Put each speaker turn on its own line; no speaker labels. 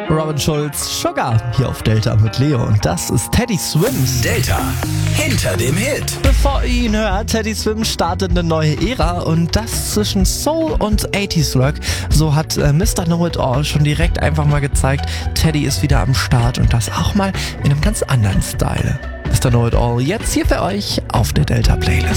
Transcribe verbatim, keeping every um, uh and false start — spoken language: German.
Robin Schulz, Sugar, hier auf Delta mit Leo. Und das ist Teddy Swims.
Delta, hinter dem Hit.
Bevor ihr ihn hört, Teddy Swims startet eine neue Ära und das zwischen Soul und achtziger Rock. So hat äh, Mister Know-It-All schon direkt einfach mal gezeigt, Teddy ist wieder am Start und das auch mal in einem ganz anderen Style. Mister Know-It-All jetzt hier für euch auf der Delta Playlist.